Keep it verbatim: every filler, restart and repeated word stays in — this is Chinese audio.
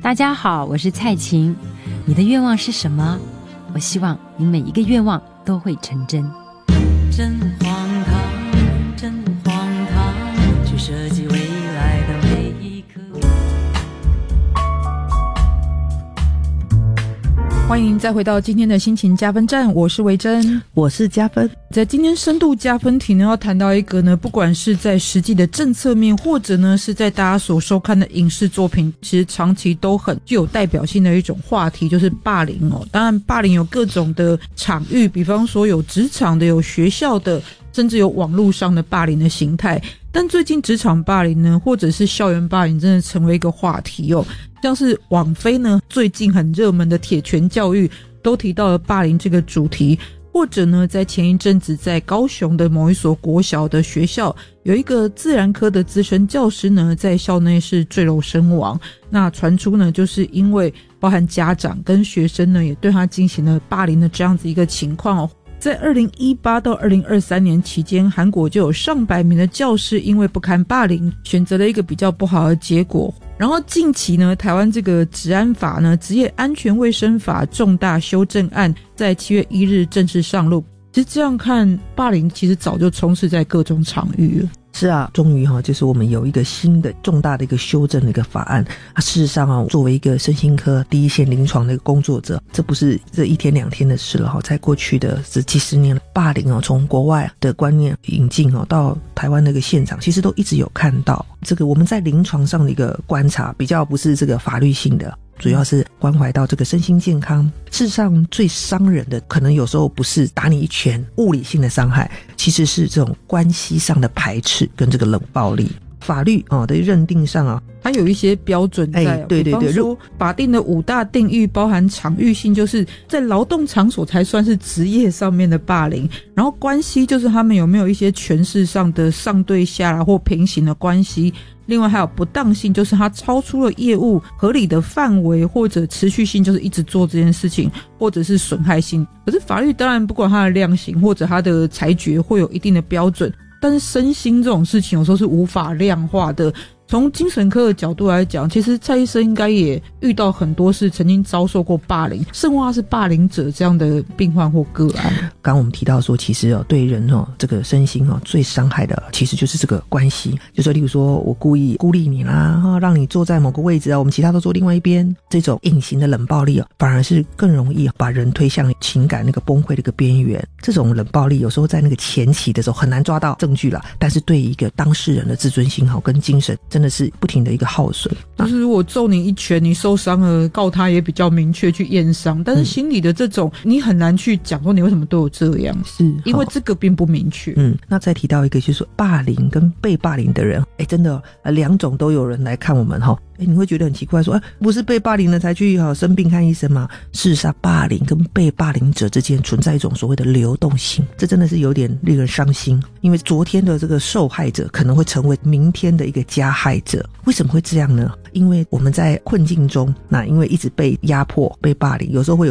大家好，我是蔡琴。你的愿望是什么？我希望你每一个愿望都会成真。 真荒唐，真荒唐，去设计未来的每一刻。 欢迎再回到今天的心情加分站，我是维珍， 我是加分。 在今天深度加分题呢，要谈到一个呢，不管是在实际的政策面，或者呢是在大家所收看的影视作品，其实长期都很具有代表性的一种话题，就是霸凌哦。当然，霸凌有各种的场域，比方说有职场的，有学校的，甚至有网络上的霸凌的形态。但最近职场霸凌呢，或者是校园霸凌，真的成为一个话题哦。像是网飞呢，最近很热门的铁拳教育都提到了霸凌这个主题，或者呢，在前一阵子在高雄的某一所国小的学校，有一个自然科的资深教师呢，在校内是坠楼身亡。那传出呢，就是因为包含家长跟学生呢，也对他进行了霸凌的这样子一个情况哦。在二零一八到二零二三年期间，韩国就有上百名的教师因为不堪霸凌，选择了一个比较不好的结果。然后近期呢，台湾这个职安法呢，职业安全卫生法重大修正案，在七月一日正式上路。其实这样看，霸凌其实早就充斥在各种场域了。 是啊，终于哈，就是我们有一个新的重大的一个修正的一个法案。啊，事实上啊，作为一个身心科第一线临床的一个工作者，这不是这一天两天的事了哈。在过去的这几十年，霸凌啊，从国外的观念引进哦，到台湾的一个现场，其实都一直有看到。这个我们在临床上的一个观察，比较不是这个法律性的。主要是关怀到这个身心健康。事实上最伤人的可能有时候不是打你一拳物理性的伤害，其实是这种关系上的排斥跟这个冷暴力。法律啊的认定上啊， 它有一些标准在、 哎、对对对， 比方说法定的五大定义包含场域性，就是在劳动场所才算是职业上面的霸凌，然后关系就是他们有没有一些权势上的上对下啦或平行的关系，另外还有不当性，就是它超出了业务合理的范围，或者持续性，就是一直做这件事情，或者是损害性。可是法律当然不管它的量刑或者它的裁决会有一定的标准，但是身心这种事情有时候是无法量化的。从精神科的角度来讲，其实蔡医生应该也遇到很多是曾经遭受过霸凌，甚或是霸凌者这样的病患或个案。 刚刚我们提到说，其实哦，对人哦，这个身心哦，最伤害的其实就是这个关系。就说例如说我故意孤立你啦，哈，让你坐在某个位置啊，我们其他都坐另外一边，这种隐形的冷暴力哦，反而是更容易把人推向情感那个崩溃的一个边缘。这种冷暴力有时候在那个前期的时候很难抓到证据啦，但是对一个当事人的自尊心好跟精神真的是不停的一个耗损。 就是如果揍你一拳你受伤了，告他也比较明确去验伤，但是心里的这种、嗯、你很难去讲说你为什么对我这样， 是因为这个并不明确。 嗯，那再提到一个就是说霸凌跟被霸凌的人，哎，真的呃两种都有人来看我们哈。哎，你会觉得很奇怪说，哎，不是被霸凌了才去、哦、生病看医生吗？事实上，霸凌跟被霸凌者之间存在一种所谓的流动性，这真的是有点令人伤心。因为昨天的这个受害者可能会成为明天的一个加害者。为什么会这样呢？因为我们在困境中，那因为一直被压迫、被霸凌，有时候会有